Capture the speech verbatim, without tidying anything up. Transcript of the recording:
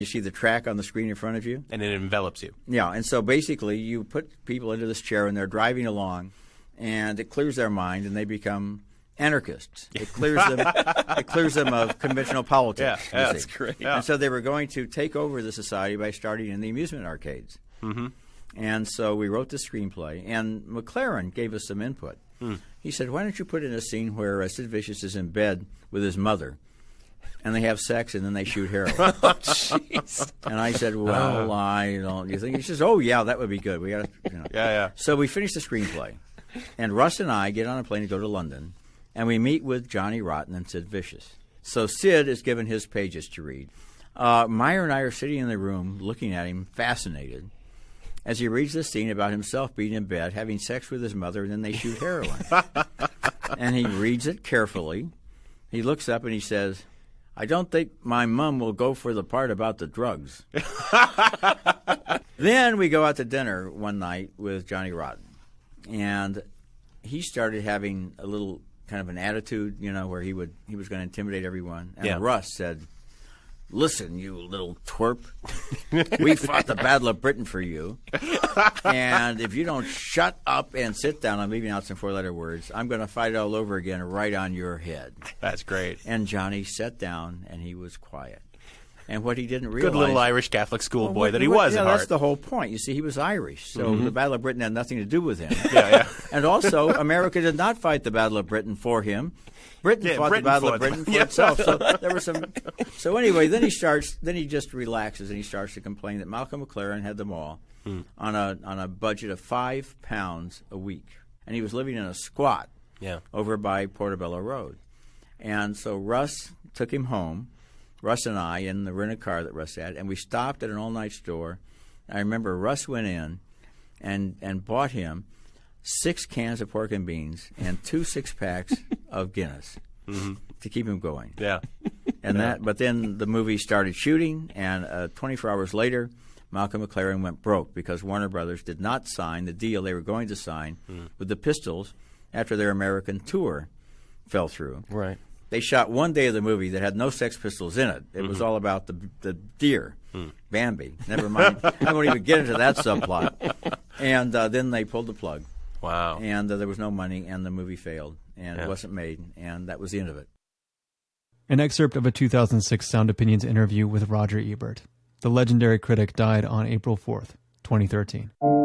You see the track on the screen in front of you? And it envelops you. Yeah, and so basically you put people into this chair and they're driving along, and it clears their mind and they become anarchists. It clears them It clears them of conventional politics. Yeah, yeah that's great. Yeah. And so they were going to take over the society by starting in the amusement arcades. Mm-hmm. And so we wrote the screenplay, and McLaren gave us some input. Mm. He said, why don't you put in a scene where uh, Sid Vicious is in bed with his mother, and they have sex, and then they shoot heroin. Oh, jeez. And I said, well, uh. I don't. You think? He says, oh, yeah, that would be good. We got to, you know. Yeah, yeah. So we finished the screenplay, and Russ and I get on a plane to go to London, and we meet with Johnny Rotten and Sid Vicious. So Sid is given his pages to read. Uh, Meyer and I are sitting in the room looking at him, fascinated, as he reads the scene about himself being in bed, having sex with his mother, and then they shoot heroin. And he reads it carefully. He looks up and he says, I don't think my mom will go for the part about the drugs. Then we go out to dinner one night with Johnny Rotten, and he started having a little kind of an attitude, you know, where he would he was going to intimidate everyone. And yeah. Russ said, listen, you little twerp, we fought the Battle of Britain for you, and if you don't shut up and sit down, I'm leaving out some four-letter words, I'm going to fight it all over again right on your head. That's great. And Johnny sat down, and he was quiet. And what he didn't realize... Good little Irish Catholic schoolboy well, that he well, was yeah, at that's heart. the whole point. You see, he was Irish, so mm-hmm. the Battle of Britain had nothing to do with him. Yeah, yeah. And also, America did not fight the Battle of Britain for him. Britain yeah, fought Britain the Battle fought of Britain for yeah. itself. So there was some. So anyway, then he starts. Then he just relaxes and he starts to complain that Malcolm McLaren had them all hmm. on a on a budget of five pounds a week, and he was living in a squat yeah. over by Portobello Road. And so Russ took him home. Russ and I in the rented car that Russ had, and we stopped at an all-night store. I remember Russ went in and and bought him six cans of pork and beans and two six-packs of Guinness mm-hmm. to keep him going. Yeah. And yeah. that, but then the movie started shooting, and uh, twenty-four hours later, Malcolm McLaren went broke because Warner Brothers did not sign the deal they were going to sign mm. with the Pistols after their American tour fell through. Right. They shot one day of the movie that had no Sex Pistols in it. It mm-hmm. was all about the the deer, mm. Bambi. Never mind. I won't even get into that subplot. And uh, then they pulled the plug. Wow. And uh, there was no money, and the movie failed, and yeah. it wasn't made, and that was the end of it. An excerpt of a two thousand six Sound Opinions interview with Roger Ebert. The legendary critic died on April fourth, twenty thirteen.